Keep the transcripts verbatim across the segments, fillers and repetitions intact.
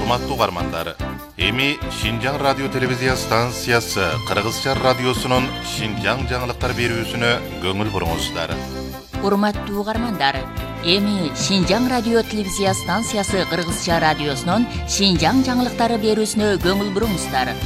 Урматтуу угармандар, эми Шинжаң радио телевизия станциясы Кыргызча радиосунун Шинжаң жаңылыктар берүүсүнө көңүл буруңуздар. Урматтуу угармандар, эми Шинжаң радио телевизия станциясы Кыргызча радиосунун Шинжаң жаңылыктары берүүсүнө көңүл буруңуздар.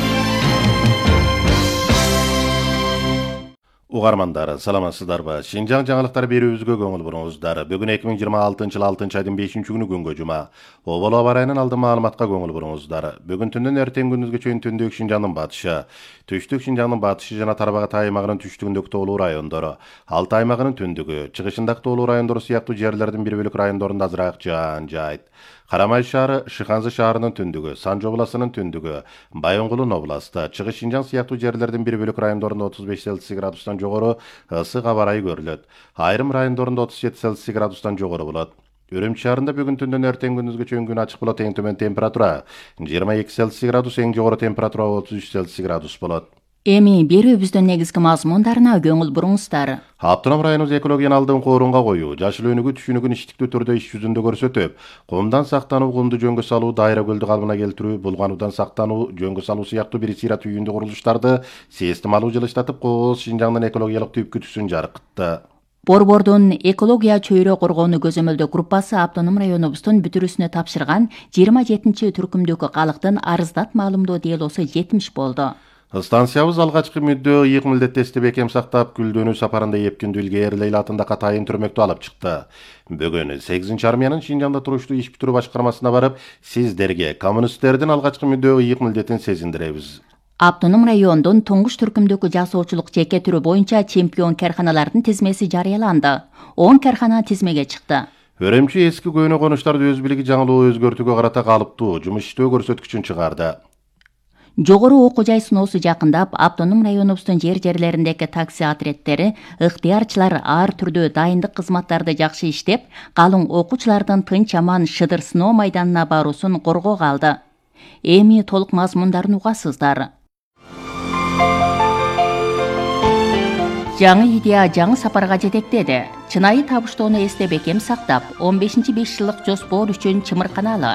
Угармандар, саламатсыздарбы? Шинжаң жаңылыктар берүүбүзгө көңүл буруңуздар. Бүгүн эки миң жыйырма алтынчы жылы алтынчы айдын бешинчи күнү күнгө жума. Обол аба ырайынын алды маалыматка көңүл буруңуздар. Бүгүн түндөн эртең күндүзгө чейин түндүк Шинжаңдын батышы, түштүк Шинжаңдын батышы жана Тарбагат аймагынын түштүгүндөгү тоолуу райондору, Алтай аймагынын түндүгү, чыгышындагы тоолуу райондору сыяктуу жерлердин бир бөлүк райондорунда азыраак жаан жаайт. Карамай шаары, Шыханзы шаарынын түндүгү, Санжы областынын түндүгү, Байонгулун областы, Чыгыш Шинжаң сыяктуу жерлердин бир бөлүк райондорунда отуз беш Цельсий градустан жогору ысык аба ырайы көрүлөт. Айрым райондорунда отуз жети Цельсий градустан жогору болот. Үрүмчү шаарында бүгүн түндөн эртең күндүзгө чейин күн ачык болот. Эң төмөн температура жыйырма эки Цельсий градус, эң жогору температура отуз үч Цельсий градус болот. Эми берүүбүздүн негизги мазмундарына көңүл буруңуздар. Автоном районубуз экологияны алдын коорунга коюу, жашыл өнүгүү түшүнүгүн иштиктүү түрдө иш жүзүндө көрсөтүп, кумдан сактануу, кумду жөнгө салуу, дайра көлдү калыбына келтирүү, булгануудан сактануу, жөнгө салуу сыяктуу бир сыйра түйүндүү курулуштарды системалуу жылыштатып, кооз Шинжаңдын экологиялык түпкүтүсүн жаркытты. Борбордун экология чөйрө коргоону көзөмөлдөө группасы автоном районубуздун бүтүрүүсүнө тапшырган жыйырма жетинчи түркүмдөгү калктын арыздат маалымдоо делосу жетимиш болду. Станциябыз алгачкы мүддө ыйык милдеттести бекем сактап, күлдөнүү сапарында эпкүндү илгээрилейли атындагы атайын түрмөктү алып чыкты. Бүгүн сегизинчи армиянын Шинжаңда туруштуу иш бүтүрүү башкармасына барып, сиздерге коммунисттердин алгачкы мүддө ыйык милдетин сезиндиребиз. Автоном райондун туңгуч түркүмдөгү жасоочулук жеке түрү боюнча чемпион карханалардын тизмеси жарыяланды. он кархана тизмеге чыкты. Өрөмчү эски көөнө конуштарды өз билиги жаңылуу өзгөртүүгө карата калыптуу жумуш иштөө көрсөткүчүн чыгарды. Жогору окуу жай сыноосу жакындап, автоном районубуздун жер жерлериндеги такси отрядтери, ыктыярчылар ар түрдүү дайындык кызматтарды жакшы иштеп, калың окуучулардын тынч аман шыдыр сыноо майданына баруусун коргоого алды. Эми толук мазмундарын угасыздар. Жаңы идея жаңы сапарга жетектеди. Чынайы табыштоону эсте бекем сактап, он бешинчи беш жылдык жоспор үчүн чымырканалы.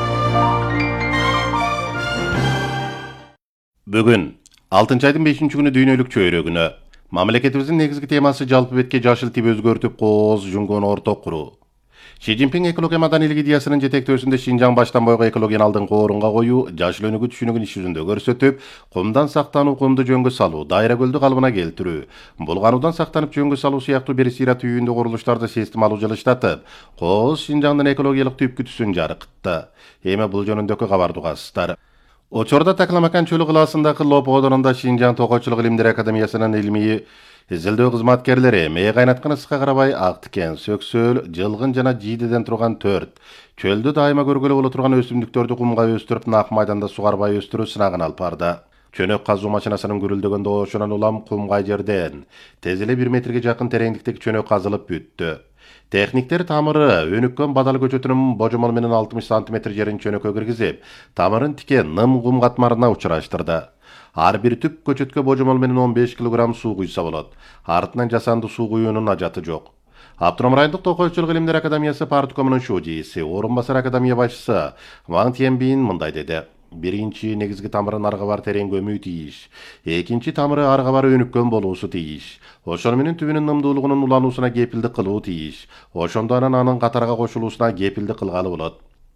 Бүгүн алтынчы айдын бешинчи күнү дүйнөлүк чөйрө күнү. Мамлекетибиздин негизги темасы жалпы бетке жашыл тип өзгөртүп, кооз жуңгон орток куруу. Ши Цзиньпин экология маданийлик идеясынын жетектөөсүндө Шинжаң баштан бойго экологияны алдын коорунга коюу, жашыл өнүгүү түшүнүгүн иш жүзүндө көрсөтүп, кумдан сактануу, кумду жөнгө салуу, дайра көлдү калыбына келтирүү, булгануудан сактанып жөнгө салуу сыяктуу бир сыйра түйүндүү курулуштарды системалуу жылыштатып, кооз Шинжаңдын экологиялык түпкүтүсүн жаркытты. Эми бул жөнүндөгү кабарды угасыздар. Очорда Такламакан чөлү кылаасындагы Лоп одонунда Шинжаң Токойчулук илимдер академиясынын илимий изилдөө кызматкерлери мээ кайнаткан ысыкка карабай ак тикен, сөксөөл, жылгын жана жийдеден турган төрт чөлдү дайыма көргөлө боло турган өсүмдүктөрдү кумга өстүрүп, нак майданда сугарбай өстүрүү сынагын алып барды. Чөнөк казуу машинасынын гүрүлдөгөн доошунан улам кумгай жерден тез эле бир метрге жакын тереңдиктеги чөнөк казылып бүттү. Техниктер тамыры өнүккөн бадал көчөтүнүн божомол менен алтымыш сантиметр жерин чөнөккө киргизип, тамырын тикен ным кум катмарына учураштырды. Ар бир түп көчөткө божомол менен он беш килограмм суу куйса болот. Артынан жасанды суу куюунун ажаты жок. Автоном райондук Токойчулук илимдер академиясы парткомунун шужийси, орун басар академия башчысы Ван Тьенбин мындай деди. Биринчи негизги тамырын арга бар терең көмүү тийиш. Экинчи тамыры арга бар өнүккөн болуусу тийиш. Ошону менен түбүнүн нымдуулугунун улануусуна кепилдик кылуу тийиш. Ошондо анан анын катарга кошулуусуна кепилдик кылгалы болот.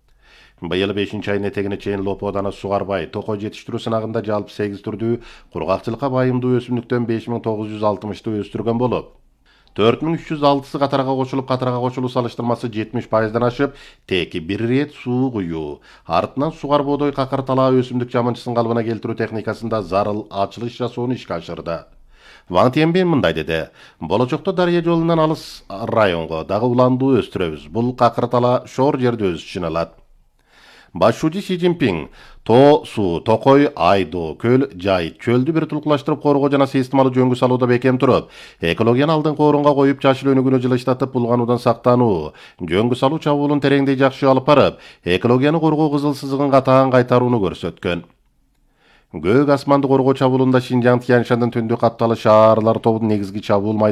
Быйыл бешинчи айдын этегине чейин Лоп оданы сугарбай, токой жетиштирүү сынагында жалпы сегиз түрдүү кургакчылыкка байымдуу өсүмдүктөн беш миң тогуз жүз алтымышты өстүргөн болуп, төрт миң үч жүз алтысы катарга кошулуп, катарга кошулуу салыштырмасы жетимиш пайыздан ашып, теки бир ирет суу куюу, артынан сугар боодой какыр талаа өсүмдүк жамынчысын калыбына келтирүү техникасында зарыл ачылыш жасоону ишке ашырды. Ван Тьенбин мындай деди. Болочокто Дарыя жолунан алыс районго дагы уландуу өстүрөбүз. Бул какыр талаа шор жерде өсүшүн алат. Башчы Ши Цзиньпин Тоо суу, Токой, Айдоо, Көл, Жайыт чөлдү бир тулкулаштырып коргоо жана системалуу жөнгө салууда бекем туруп, экологияны алдын коорунга коюп, жашыл өнүгүүнү жылыштатып, булгануудан сактануу, жөнгө салуу чабуулун тереңдей жакшы алып барып, экологияны коргоо кызыл сызыгын катаан кайтарууну көрсөткөн. Көк асманды коргоо чабуулунда Шинжаң Тянь Шандын түндүк катталы шаарлар тобунун негизги чабуул